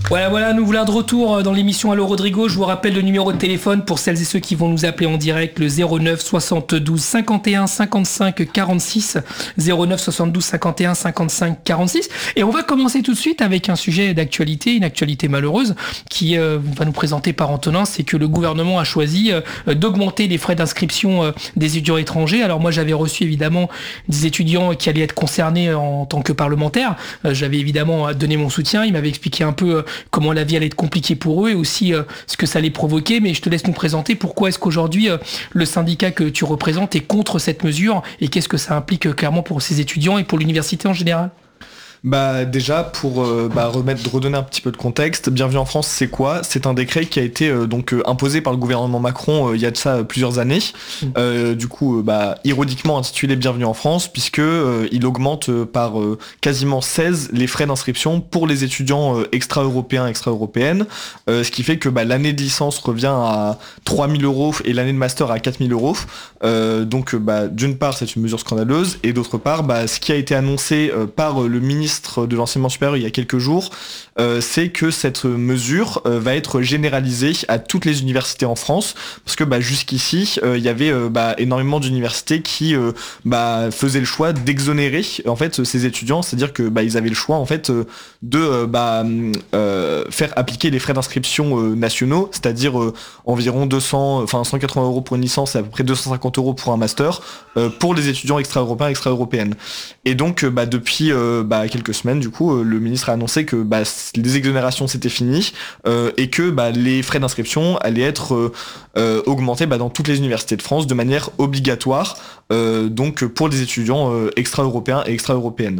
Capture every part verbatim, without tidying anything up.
Voilà, voilà, nous voilà de retour dans l'émission Allo Rodrigo. Je vous rappelle le numéro de téléphone pour celles et ceux qui vont nous appeler en direct, le zéro neuf soixante-douze cinquante et un cinquante-cinq quarante-six, zéro neuf soixante-douze cinquante et un cinquante-cinq quarante-six. Et on va commencer tout de suite avec un sujet d'actualité, une actualité malheureuse qui euh, va nous présenter par Antonin, c'est que le gouvernement a choisi euh, d'augmenter les frais d'inscription euh, des étudiants étrangers. Alors moi j'avais reçu évidemment des étudiants qui allaient être concernés en tant que parlementaires. Euh, j'avais évidemment donné mon soutien, ils m'avaient expliqué un peu euh, comment la vie allait être compliquée pour eux et aussi euh, ce que ça allait provoquer, mais je te laisse nous présenter pourquoi est-ce qu'aujourd'hui euh, le syndicat que tu représentes est contre cette mesure et qu'est-ce que ça implique euh, clairement pour ces étudiants et pour l'université en général. Bah déjà pour euh, bah, remettre, redonner un petit peu de contexte, Bienvenue en France c'est quoi ? C'est un décret qui a été euh, donc euh, imposé par le gouvernement Macron euh, il y a de ça euh, plusieurs années, mmh. euh, du coup euh, bah, ironiquement intitulé Bienvenue en France puisque euh, il augmente euh, par euh, quasiment seize les frais d'inscription pour les étudiants euh, extra-européens, extra-européennes, euh, ce qui fait que bah, l'année de licence revient à trois mille euros et l'année de master à quatre mille euros. Euh, donc bah, d'une part c'est une mesure scandaleuse et d'autre part bah, ce qui a été annoncé euh, par euh, le ministre de l'enseignement supérieur il y a quelques jours, euh, c'est que cette mesure euh, va être généralisée à toutes les universités en France, parce que bah, jusqu'ici il euh, y avait euh, bah, énormément d'universités qui euh, bah, faisaient le choix d'exonérer en fait ces étudiants, c'est-à-dire que bah, ils avaient le choix en fait euh, de euh, bah, euh, faire appliquer les frais d'inscription euh, nationaux, c'est-à-dire euh, environ deux cents, enfin cent quatre-vingts euros pour une licence et à peu près deux cent cinquante euros pour un master euh, pour les étudiants extra-européens, extra-européennes. Et donc euh, bah, depuis euh, bah, quelques semaines, du coup, euh, le ministre a annoncé que bah, les exonérations c'était fini euh, et que bah, les frais d'inscription allaient être euh, euh, augmentés bah, dans toutes les universités de France de manière obligatoire, euh, donc pour les étudiants euh, extra-européens et extra-européennes.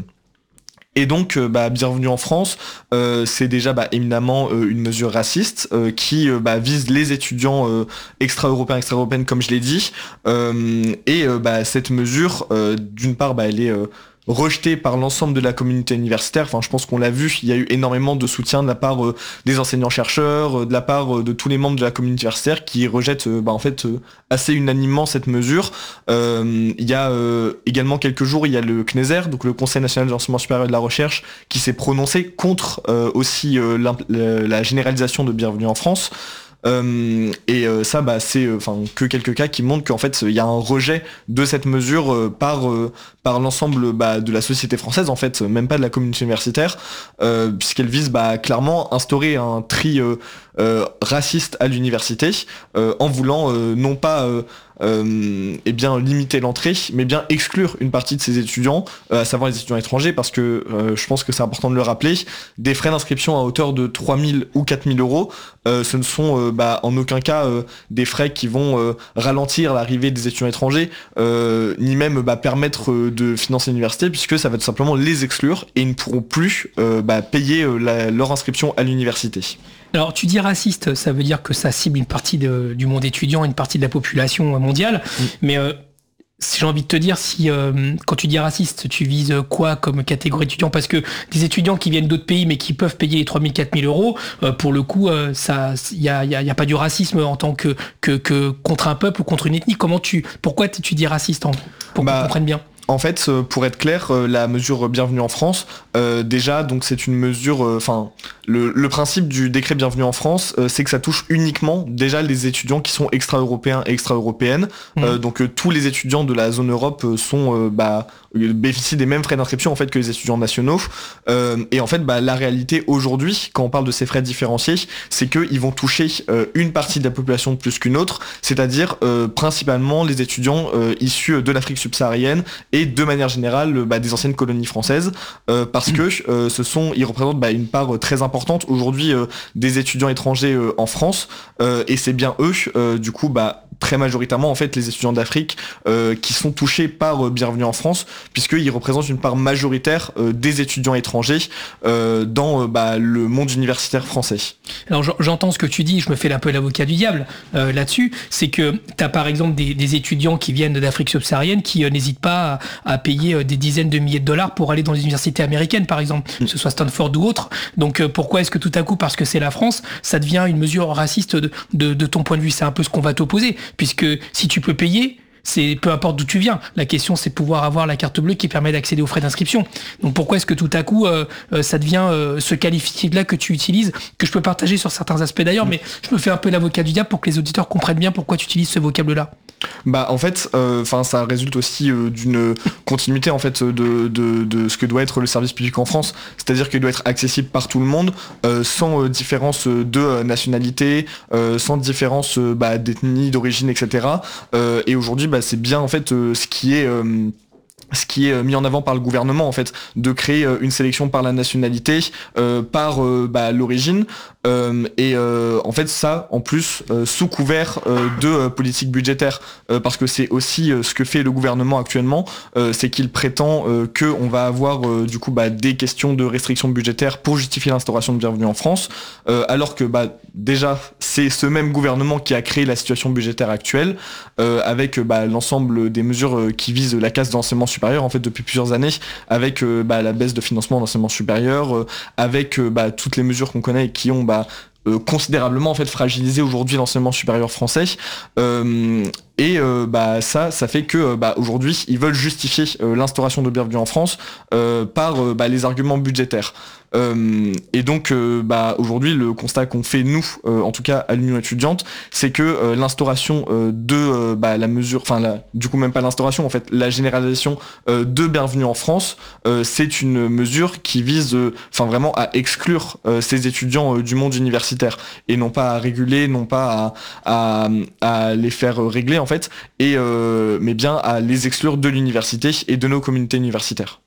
Et donc, euh, bah, Bienvenue en France, euh, c'est déjà bah, éminemment euh, une mesure raciste euh, qui euh, bah, vise les étudiants euh, extra-européens, extra-européennes, comme je l'ai dit. Euh, et euh, bah, cette mesure, euh, d'une part, bah, elle est euh, rejeté par l'ensemble de la communauté universitaire. Enfin, je pense qu'on l'a vu, il y a eu énormément de soutien de la part euh, des enseignants-chercheurs, euh, de la part euh, de tous les membres de la communauté universitaire qui rejettent euh, bah, en fait euh, assez unanimement cette mesure. Euh, il y a euh, également quelques jours, il y a le C N E S E R, donc le Conseil national de l'enseignement supérieur et de la recherche, qui s'est prononcé contre euh, aussi euh, la généralisation de Bienvenue en France. Euh, et euh, ça bah, c'est enfin euh, que quelques cas qui montrent qu'en fait il y a un rejet de cette mesure euh, par euh, par l'ensemble bah, de la société française, en fait même pas de la communauté universitaire, euh, puisqu'elle vise bah, clairement instaurer un tri euh, euh, raciste à l'université euh, en voulant euh, non pas euh, Euh, et bien limiter l'entrée, mais bien exclure une partie de ces étudiants, euh, à savoir les étudiants étrangers, parce que euh, je pense que c'est important de le rappeler, des frais d'inscription à hauteur de trois mille ou quatre mille euros, euh, ce ne sont euh, bah, en aucun cas euh, des frais qui vont euh, ralentir l'arrivée des étudiants étrangers, euh, ni même bah, permettre euh, de financer l'université, puisque ça va tout simplement les exclure et ils ne pourront plus euh, bah, payer euh, la, leur inscription à l'université. Alors tu dis raciste, ça veut dire que ça cible une partie de, du monde étudiant, une partie de la population mondiale, mmh. mais euh, si j'ai envie de te dire, si euh, quand tu dis raciste, tu vises quoi comme catégorie d'étudiants ? Parce que des étudiants qui viennent d'autres pays mais qui peuvent payer les trois mille, quatre mille euros, euh, pour le coup, euh, ça, il y a, y a, y a pas du racisme en tant que, que, que contre un peuple ou contre une ethnie. Comment tu, pourquoi tu dis raciste en, pour bah... qu'on comprenne bien ? En fait, pour être clair, la mesure Bienvenue en France, euh, déjà, donc c'est une mesure, enfin, euh, le, le principe du décret Bienvenue en France, euh, c'est que ça touche uniquement déjà les étudiants qui sont extra-européens et extra-européennes. Mmh. Euh, donc euh, tous les étudiants de la zone Europe sont, euh, bah, bénéficient des mêmes frais d'inscription en fait que les étudiants nationaux. Euh, et en fait, bah, la réalité aujourd'hui, quand on parle de ces frais différenciés, c'est qu'ils vont toucher euh, une partie de la population plus qu'une autre, c'est-à-dire euh, principalement les étudiants euh, issus de l'Afrique subsaharienne et de manière générale bah, des anciennes colonies françaises, euh, parce que euh, ce sont, ils représentent bah, une part euh, très importante aujourd'hui euh, des étudiants étrangers euh, en France, euh, et c'est bien eux, euh, du coup, bah, très majoritairement en fait les étudiants d'Afrique euh, qui sont touchés par euh, Bienvenue en France, puisqu'ils représentent une part majoritaire euh, des étudiants étrangers euh, dans euh, bah, le monde universitaire français. Alors j'entends ce que tu dis, je me fais un peu l'avocat du diable euh, là-dessus, c'est que tu as par exemple des, des étudiants qui viennent d'Afrique subsaharienne qui euh, n'hésitent pas à, à payer euh, des dizaines de milliers de dollars pour aller dans les universités américaines par exemple, que ce soit Stanford ou autre. Donc euh, pourquoi est-ce que tout à coup, parce que c'est la France, ça devient une mesure raciste de, de, de ton point de vue ? C'est un peu ce qu'on va t'opposer, puisque si tu peux payer, c'est peu importe d'où tu viens. La question, c'est de pouvoir avoir la carte bleue qui permet d'accéder aux frais d'inscription. Donc pourquoi est-ce que tout à coup, euh, ça devient euh, ce qualificatif-là que tu utilises, que je peux partager sur certains aspects d'ailleurs, mais je me fais un peu l'avocat du diable pour que les auditeurs comprennent bien pourquoi tu utilises ce vocable-là. Bah en fait, enfin euh, ça résulte aussi euh, d'une continuité en fait de, de, de ce que doit être le service public en France, c'est-à-dire qu'il doit être accessible par tout le monde, euh, sans euh, différence de euh, nationalité, euh, sans différence euh, bah, d'ethnie, d'origine, et cetera. Euh, et aujourd'hui, bah, c'est bien en fait euh, ce qui est euh, ce qui est mis en avant par le gouvernement en fait, de créer une sélection par la nationalité, euh, par euh, bah, l'origine, euh, et euh, en fait ça en plus euh, sous couvert euh, de euh, politique budgétaire, euh, parce que c'est aussi euh, ce que fait le gouvernement actuellement, euh, c'est qu'il prétend euh, qu'on va avoir euh, du coup bah, des questions de restrictions budgétaires pour justifier l'instauration de Bienvenue en France, euh, alors que bah, déjà c'est ce même gouvernement qui a créé la situation budgétaire actuelle, euh, avec bah, l'ensemble des mesures euh, qui visent la casse de l'enseignement supérieur en fait depuis plusieurs années, avec euh, bah, la baisse de financement d'enseignement supérieur, euh, avec euh, bah, toutes les mesures qu'on connaît et qui ont bah, euh, considérablement en fait fragilisé aujourd'hui l'enseignement supérieur français. Euh, Et euh, bah ça, ça fait que bah, aujourd'hui, ils veulent justifier euh, l'instauration de Bienvenue en France euh, par euh, bah, les arguments budgétaires. Euh, et donc, euh, bah, aujourd'hui, le constat qu'on fait nous, euh, en tout cas à l'Union étudiante, c'est que euh, l'instauration euh, de euh, bah, la mesure, enfin, du coup même pas l'instauration, en fait, la généralisation euh, de Bienvenue en France, euh, c'est une mesure qui vise, enfin, euh, vraiment à exclure euh, ces étudiants euh, du monde universitaire et non pas à réguler, non pas à, à, à les faire régler. En fait, et euh, mais bien à les exclure de l'université et de nos communautés universitaires.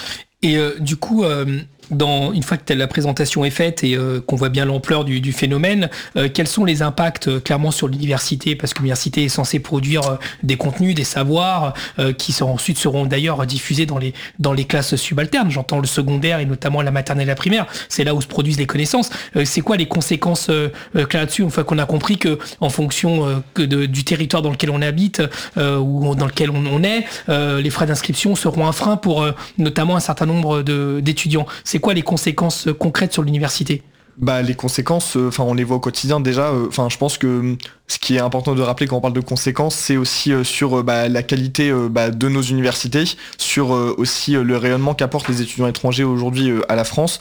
Et euh, du coup, euh, dans, une fois que la présentation est faite et euh, qu'on voit bien l'ampleur du, du phénomène, euh, quels sont les impacts euh, clairement sur l'université? Parce que l'université est censée produire euh, des contenus, des savoirs, euh, qui sont, ensuite seront d'ailleurs diffusés dans les, dans les classes subalternes. J'entends le secondaire et notamment la maternelle et la primaire. C'est là où se produisent les connaissances. Euh, c'est quoi les conséquences euh, euh, là-dessus, une fois qu'on a compris que en fonction euh, que de, du territoire dans lequel on habite euh, ou dans lequel on, on est, euh, les frais d'inscription seront un frein pour euh, notamment un certain nombre de, d'étudiants. C'est quoi les conséquences concrètes sur l'université? Bah les conséquences, enfin euh, on les voit au quotidien déjà. Enfin euh, je pense que ce qui est important de rappeler quand on parle de conséquences, c'est aussi euh, sur euh, bah, la qualité euh, bah, de nos universités, sur euh, aussi euh, le rayonnement qu'apportent les étudiants étrangers aujourd'hui euh, à la France.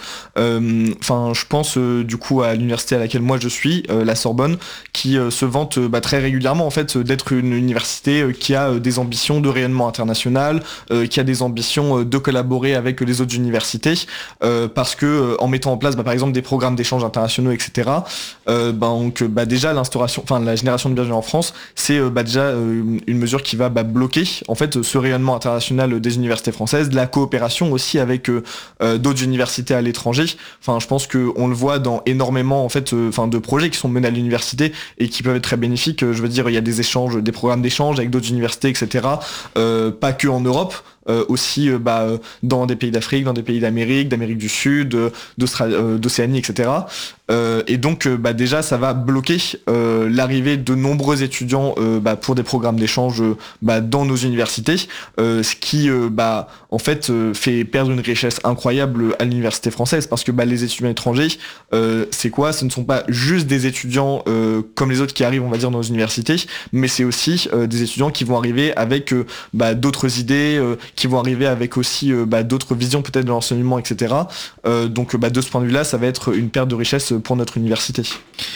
Enfin, euh, je pense euh, du coup à l'université à laquelle moi je suis, euh, la Sorbonne, qui euh, se vante euh, bah, très régulièrement en fait d'être une université euh, qui a euh, des ambitions de rayonnement international, euh, qui a des ambitions euh, de collaborer avec les autres universités, euh, parce que euh, en mettant en place bah, par exemple des programmes d'échanges internationaux, et cetera. Euh, bah, donc bah, déjà l'instauration, enfin la génération de Bienvenue en France, c'est euh, bah, déjà euh, une mesure qui va bah, bloquer en fait ce rayonnement international des universités françaises, de la coopération aussi avec euh, euh, d'autres universités à l'étranger. Enfin, je pense que on le voit dans énormément en fait, enfin euh, de projets qui sont menés à l'université et qui peuvent être très bénéfiques. Je veux dire, il y a des échanges, des programmes d'échange avec d'autres universités, et cetera. Euh, pas que en Europe. Euh, aussi euh, bah, euh, dans des pays d'Afrique, dans des pays d'Amérique, d'Amérique du Sud, euh, euh, d'Océanie, et cetera. Euh, et donc euh, bah, déjà ça va bloquer euh, l'arrivée de nombreux étudiants euh, bah, pour des programmes d'échange euh, bah, dans nos universités, euh, ce qui euh, bah, en fait euh, fait perdre une richesse incroyable à l'université française, parce que bah, les étudiants étrangers, euh, c'est quoi? Ce ne sont pas juste des étudiants euh, comme les autres qui arrivent on va dire dans nos universités, mais c'est aussi euh, des étudiants qui vont arriver avec euh, bah, d'autres idées, euh, qui vont arriver avec aussi euh, bah, d'autres visions peut-être de l'enseignement, et cetera. Euh, donc bah, de ce point de vue-là, ça va être une perte de richesse pour notre université.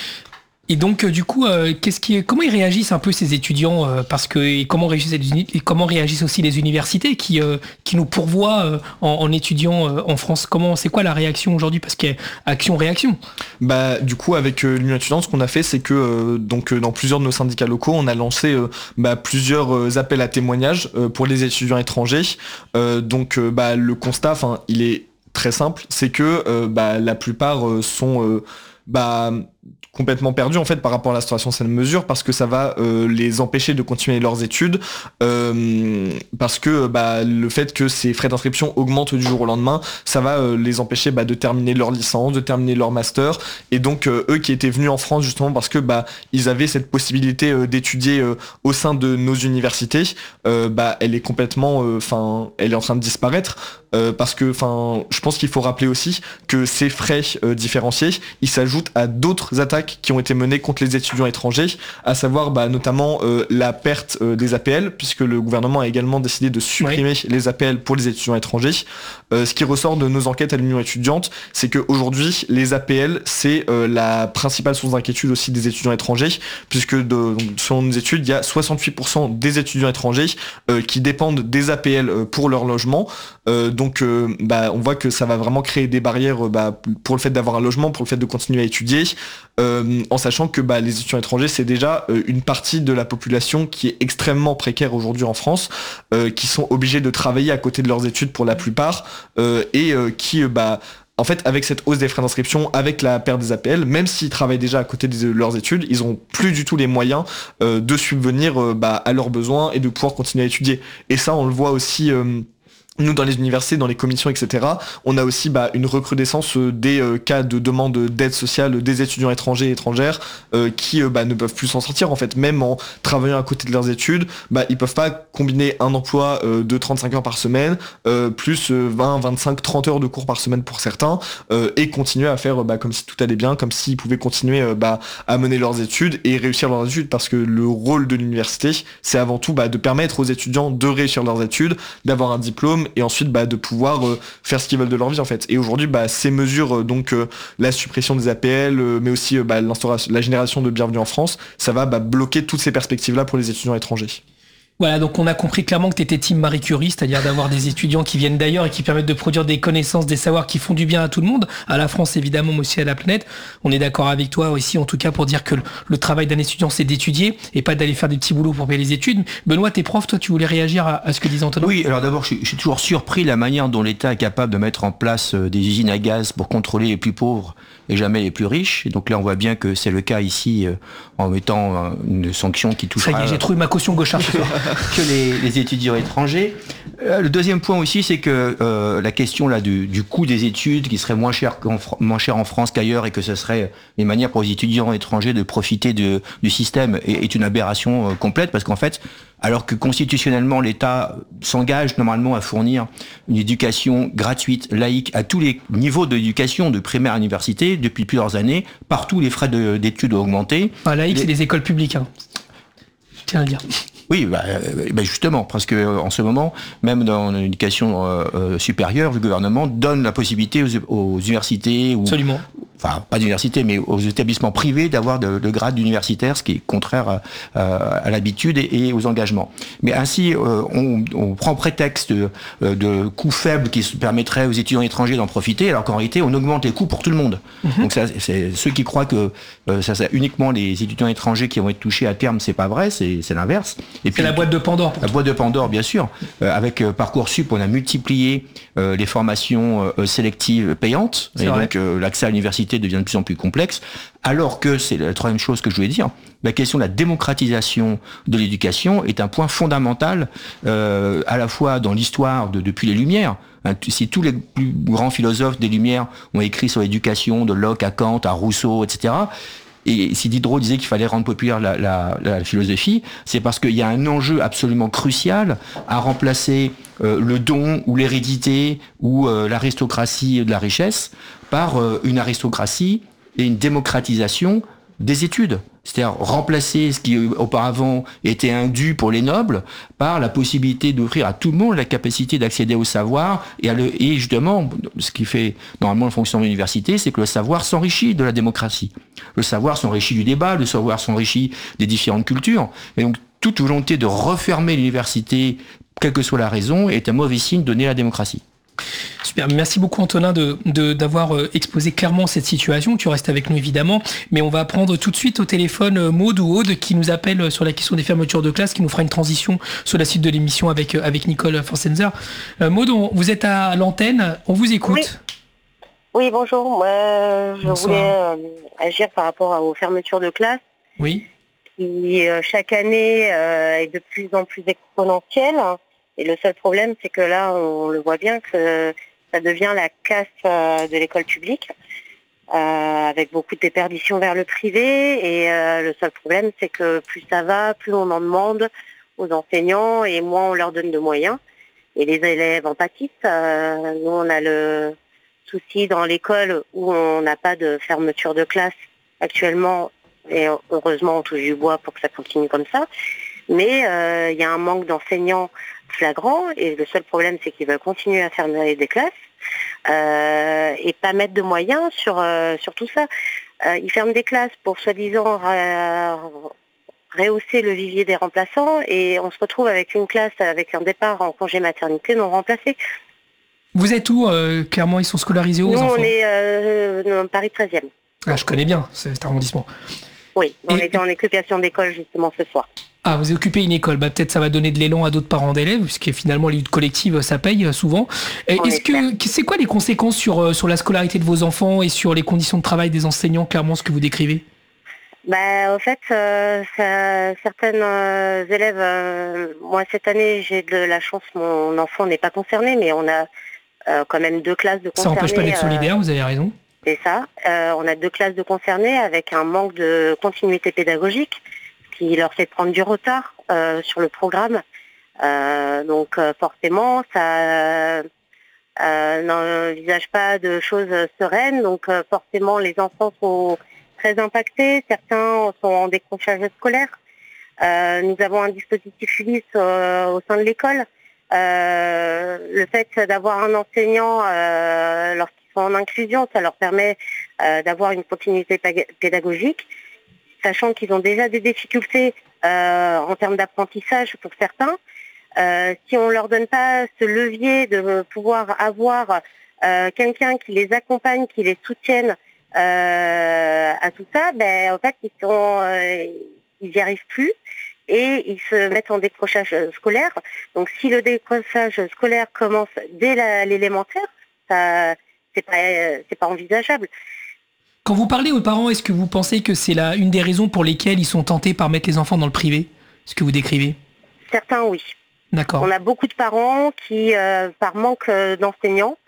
Et donc euh, du coup, euh, qu'est-ce qui, comment ils réagissent un peu ces étudiants euh, parce que et comment réagissent et comment réagissent aussi les universités qui euh, qui nous pourvoient euh, en, en étudiants euh, en France. Comment, c'est quoi la réaction aujourd'hui, parce qu'il y a action-réaction? Bah du coup avec euh, l'Union étudiante, ce qu'on a fait, c'est que euh, donc euh, dans plusieurs de nos syndicats locaux, on a lancé euh, bah, plusieurs euh, appels à témoignages euh, pour les étudiants étrangers. Euh, donc euh, bah le constat, enfin il est très simple, c'est que euh, bah la plupart euh, sont euh, bah complètement perdus en fait par rapport à l'instauration de cette mesure, parce que ça va euh, les empêcher de continuer leurs études, euh, parce que bah, le fait que ces frais d'inscription augmentent du jour au lendemain, ça va euh, les empêcher bah, de terminer leur licence, de terminer leur master, et donc euh, eux qui étaient venus en France justement parce que bah, ils avaient cette possibilité euh, d'étudier euh, au sein de nos universités, euh, bah, elle est complètement, enfin, euh, elle est en train de disparaître, euh, parce que, enfin, je pense qu'il faut rappeler aussi que ces frais euh, différenciés, ils s'ajoutent s'ajoute à d'autres attaques qui ont été menées contre les étudiants étrangers, à savoir bah, notamment euh, la perte euh, des A P L, puisque le gouvernement a également décidé de supprimer oui. les A P L pour les étudiants étrangers. Euh, ce qui ressort de nos enquêtes à l'Union étudiante, c'est qu'aujourd'hui, les A P L, c'est euh, la principale source d'inquiétude aussi des étudiants étrangers, puisque de, donc, selon nos études, il y a soixante-huit pour cent des étudiants étrangers euh, qui dépendent des A P L pour leur logement. Euh, donc euh, bah, on voit que ça va vraiment créer des barrières bah, pour le fait d'avoir un logement, pour le fait de continuer à étudier, euh, en sachant que bah, les étudiants étrangers, c'est déjà euh, une partie de la population qui est extrêmement précaire aujourd'hui en France, euh, qui sont obligés de travailler à côté de leurs études pour la plupart, euh, et euh, qui... Euh, bah, en fait, avec cette hausse des frais d'inscription, avec la perte des A P L, même s'ils travaillent déjà à côté de leurs études, ils ont plus du tout les moyens euh, de subvenir euh, bah, à leurs besoins et de pouvoir continuer à étudier. Et ça, on le voit aussi... Euh, Nous, dans les universités, dans les commissions, et cetera, on a aussi bah, une recrudescence des euh, cas de demande d'aide sociale des étudiants étrangers et étrangères euh, qui euh, bah, ne peuvent plus s'en sortir. En fait, même en travaillant à côté de leurs études, bah, ils peuvent pas combiner un emploi euh, de trente-cinq heures par semaine, euh, plus euh, vingt, vingt-cinq, trente heures de cours par semaine pour certains, euh, et continuer à faire bah, comme si tout allait bien, comme s'ils pouvaient continuer euh, bah, à mener leurs études et réussir leurs études, parce que le rôle de l'université, c'est avant tout bah, de permettre aux étudiants de réussir leurs études, d'avoir un diplôme, et ensuite bah, de pouvoir euh, faire ce qu'ils veulent de leur vie en fait. Et aujourd'hui bah, ces mesures, euh, donc euh, la suppression des A P L, euh, mais aussi euh, bah, l'instauration, la génération de Bienvenue en France, ça va bah, bloquer toutes ces perspectives là pour les étudiants étrangers. Voilà, donc on a compris clairement que tu étais team Marie Curie, c'est-à-dire d'avoir des étudiants qui viennent d'ailleurs et qui permettent de produire des connaissances, des savoirs qui font du bien à tout le monde, à la France évidemment, mais aussi à la planète. On est d'accord avec toi aussi, en tout cas, pour dire que le, le travail d'un étudiant, c'est d'étudier et pas d'aller faire des petits boulots pour payer les études. Benoît, t'es prof, toi, tu voulais réagir à, à ce que disait Antonin ? Oui, alors d'abord, je, je suis toujours surpris de la manière dont l'État est capable de mettre en place des usines à gaz pour contrôler les plus pauvres et jamais les plus riches. Et donc là, on voit bien que c'est le cas ici, euh, en mettant euh, une sanction qui touchera... Ça y est, j'ai trouvé ma caution gauchard ce soir. que les, les étudiants étrangers. Euh, le deuxième point aussi, c'est que euh, la question là du, du coût des études, qui serait moins cher, qu'en, moins cher en France qu'ailleurs, et que ce serait une manière pour les étudiants étrangers de profiter de, du système, est, est une aberration euh, complète, parce qu'en fait, alors que constitutionnellement l'État s'engage normalement à fournir une éducation gratuite, laïque, à tous les niveaux d'éducation, de primaire à université, depuis plusieurs années, partout les frais de, d'études ont augmenté. Ah, laïque, les... c'est les écoles publiques, hein. Je tiens à le dire. Oui, bah, bah justement, parce que en ce moment, même dans l'éducation euh, supérieure, le gouvernement donne la possibilité aux, aux universités, ou, Absolument. enfin pas d'université, mais aux établissements privés d'avoir de, de grade d'universitaire, ce qui est contraire à, à, à l'habitude et, et aux engagements. Mais ainsi, euh, on, on prend prétexte de, de coûts faibles qui permettraient aux étudiants étrangers d'en profiter, alors qu'en réalité, on augmente les coûts pour tout le monde. Mm-hmm. Donc ça, c'est ceux qui croient que euh, ça, c'est uniquement les étudiants étrangers qui vont être touchés à terme, c'est pas vrai, c'est, c'est l'inverse. Et puis, c'est la boîte de Pandore. La boîte de Pandore, bien sûr. Euh, avec euh, Parcoursup, on a multiplié euh, les formations euh, sélectives payantes. C'est et vrai. Donc, euh, l'accès à l'université devient de plus en plus complexe. Alors que, c'est la troisième chose que je voulais dire, la question de la démocratisation de l'éducation est un point fondamental, euh, à la fois dans l'histoire de, depuis les Lumières. Hein, si tous les plus grands philosophes des Lumières ont écrit sur l'éducation, de Locke à Kant, à Rousseau, et cetera, et si Diderot disait qu'il fallait rendre populaire la, la, la philosophie, c'est parce qu'il y a un enjeu absolument crucial à remplacer euh, le don ou l'hérédité ou euh, l'aristocratie de la richesse par euh, une aristocratie et une démocratisation des études. C'est-à-dire remplacer ce qui auparavant était un dû pour les nobles par la possibilité d'offrir à tout le monde la capacité d'accéder au savoir et, à le, et justement, ce qui fait normalement le fonctionnement de l'université, c'est que le savoir s'enrichit de la démocratie. Le savoir s'enrichit du débat, le savoir s'enrichit des différentes cultures. Et donc, toute volonté de refermer l'université, quelle que soit la raison, est un mauvais signe donné à la démocratie. Super, merci beaucoup Antonin de, de, d'avoir exposé clairement cette situation. Tu restes avec nous évidemment, mais on va prendre tout de suite au téléphone Maud ou Aude qui nous appelle sur la question des fermetures de classe, qui nous fera une transition sur la suite de l'émission avec, avec Nicole Forsenzer. Euh, Maud, on, vous êtes à l'antenne, on vous écoute. Oui, oui bonjour, moi je Bonsoir. voulais euh, agir par rapport aux fermetures de classe. Oui. Qui euh, chaque année euh, est de plus en plus exponentielle. Et le seul problème, c'est que là, on le voit bien que ça devient la casse euh, de l'école publique, euh, avec beaucoup de déperditions vers le privé. Et euh, le seul problème, c'est que plus ça va, plus on en demande aux enseignants et moins on leur donne de moyens. Et les élèves en pâtissent. Euh, nous, on a le souci dans l'école où on n'a pas de fermeture de classe actuellement, et heureusement on touche du bois pour que ça continue comme ça, mais il euh, y a un manque d'enseignants flagrant, et le seul problème c'est qu'ils veulent continuer à fermer des classes euh, et pas mettre de moyens sur, euh, sur tout ça. Euh, ils ferment des classes pour soi-disant euh, rehausser le vivier des remplaçants, et on se retrouve avec une classe avec un départ en congé maternité non remplacé. Vous êtes où euh, clairement, ils sont scolarisés où? Nous, aux enfants on est euh, dans Paris treizième. Ah, je connais bien cet arrondissement. Oui, on Et... était en occupation d'école justement ce soir. Ah, vous occupez une école, bah, peut-être ça va donner de l'élan à d'autres parents d'élèves, puisque finalement les luttes collectives, ça paye souvent. Est-ce que, c'est quoi les conséquences sur, sur la scolarité de vos enfants et sur les conditions de travail des enseignants, clairement, ce que vous décrivez? Bah, au fait, euh, ça, certaines euh, élèves, euh, moi cette année j'ai de la chance, mon enfant n'est pas concerné, mais on a euh, quand même deux classes de concernés. Ça n'empêche pas d'être solidaire, euh, vous avez raison. C'est ça, euh, on a deux classes de concernés avec un manque de continuité pédagogique, qui leur fait prendre du retard euh, sur le programme. Euh, donc euh, forcément, ça euh, n'envisage pas de choses sereines, donc euh, forcément les enfants sont très impactés, certains sont en décrochage scolaire. Euh, nous avons un dispositif Ulysse euh, au sein de l'école. Euh, le fait d'avoir un enseignant euh, lorsqu'ils sont en inclusion, ça leur permet euh, d'avoir une continuité pédagogique, sachant qu'ils ont déjà des difficultés euh, en termes d'apprentissage pour certains. Euh, si on ne leur donne pas ce levier de pouvoir avoir euh, quelqu'un qui les accompagne, qui les soutienne euh, à tout ça, ben, en fait, ils sont, euh, ils n'y arrivent plus et ils se mettent en décrochage scolaire. Donc, si le décrochage scolaire commence dès la, l'élémentaire, ça, c'est pas, c'est pas envisageable. Quand vous parlez aux parents, est-ce que vous pensez que c'est la, une des raisons pour lesquelles ils sont tentés par mettre les enfants dans le privé, ce que vous décrivez? Certains, oui. D'accord. On a beaucoup de parents qui, euh, par manque d'enseignants,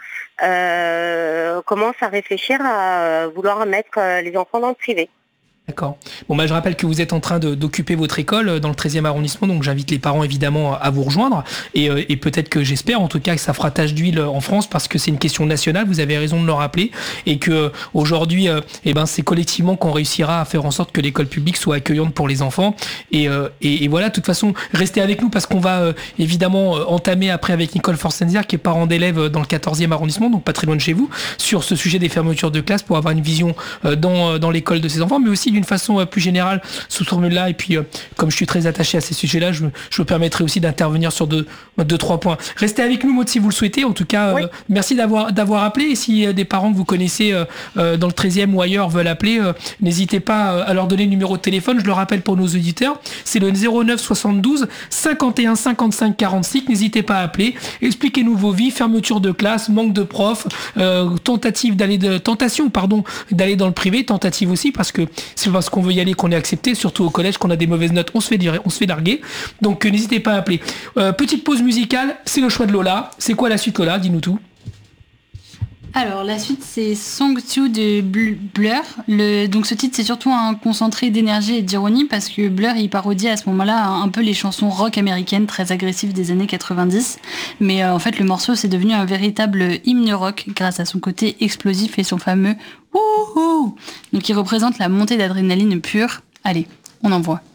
euh, commencent à réfléchir à vouloir mettre les enfants dans le privé. D'accord. Bon, bah, je rappelle que vous êtes en train de, d'occuper votre école dans le treizième arrondissement, donc j'invite les parents évidemment à vous rejoindre. Et, euh, et peut-être que j'espère en tout cas que ça fera tache d'huile en France, parce que c'est une question nationale, vous avez raison de le rappeler. Et que euh, aujourd'hui, euh, eh ben, c'est collectivement qu'on réussira à faire en sorte que l'école publique soit accueillante pour les enfants. Et, euh, et, et voilà, de toute façon, restez avec nous parce qu'on va euh, évidemment euh, entamer après avec Nicole Forstenzer, qui est parent d'élèves dans le quatorzième arrondissement, donc pas très loin de chez vous, sur ce sujet des fermetures de classe pour avoir une vision euh, dans, dans l'école de ses enfants, mais aussi d'une façon plus générale sous ce formule-là. Et puis, euh, comme je suis très attaché à ces sujets-là, je, je me permettrai aussi d'intervenir sur deux, deux, trois points. Restez avec nous, Maud, si vous le souhaitez. En tout cas, oui. euh, merci d'avoir, d'avoir appelé. Et si euh, des parents que vous connaissez euh, euh, dans le treizième ou ailleurs veulent appeler, euh, n'hésitez pas euh, à leur donner le numéro de téléphone. Je le rappelle pour nos auditeurs, c'est le zéro neuf soixante-douze cinquante et un cinquante-cinq quarante-six. N'hésitez pas à appeler. Expliquez-nous vos vies, fermeture de classe, manque de profs, euh, tentative d'aller de, tentation, pardon, d'aller dans le privé, tentative aussi, parce que c'est parce qu'on veut y aller qu'on est accepté, surtout au collège, qu'on a des mauvaises notes, on se fait, dire, on se fait larguer. Donc euh, n'hésitez pas à appeler. Euh, petite pause musicale, c'est le choix de Lola. C'est quoi la suite, Lola? Dis-nous tout. Alors la suite c'est Song two de Blur. Le, donc ce titre c'est surtout un concentré d'énergie et d'ironie, parce que Blur il parodie à ce moment-là un, un peu les chansons rock américaines très agressives des années quatre-vingt-dix. Mais euh, en fait le morceau c'est devenu un véritable hymne rock grâce à son côté explosif et son fameux wouhou. Donc il représente la montée d'adrénaline pure. Allez, on envoie.